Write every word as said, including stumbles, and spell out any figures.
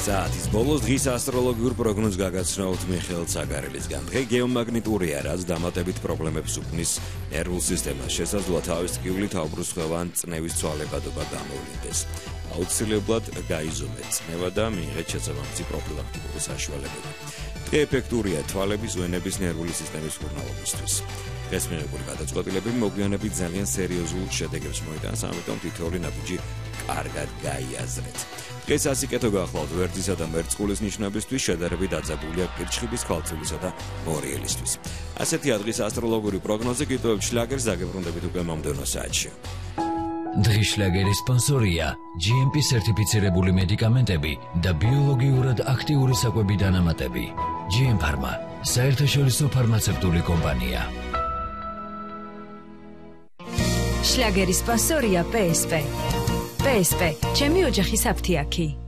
საათის ბოლოს დღის ასტროლოგიურ პროგნოზს გაგაცნობთ მიხეილ ცაგარელიძგან. დღე გეომაგნიტურია, რაც დამატებით პრობლემებს უქმნის ნერვულ სისტემას. შესაძლოა თავის ტკივილით აუბრუცხვევან წნევის ცვალებადობა გამოვლინდეს. აუცილებლად გაიზომეთ წნევა და მიიღეთ შესაბამისი პროფილაქტიკური საშუალებები. დღე ეფექტურია თვალების, ვენების, ნერვული სისტემის მკურნალობისთვის. დღეს მიღებული გადაწყვეტილებები მოგვიანებით ძალიან სერიოზულ შედეგებს მოიტანს, ამიტომ თითოეული ნაბიჯი კარგად გაიაზრეთ. დღეს ასიკეთო გახლავთ ვერძისა და მერწყულის ნიშნებისთვის, შედარებით დაძაბულია კირჩხიბის, ქალწულისა და მორიელისთვის. ასეთია დღის ასტროლოგიური პროგნოზი, კითხავთ შლაგერს დაგებრუნდებით უკვე მომდევნო საათში. დღის შლაგერის სპონსორია ჯი ემ პი სერტიფიცირებული მედიკამენტები და ბიოლოგიურად აქტიური საკვები დანამატები. ჯი ემ ფარმა, საერთაშორისო ფარმაცევტული კომპანია. შლაგერის სპონსორია პე ეს პე. პე ეს პე, ჩემი ოჯახის აფთიაქი.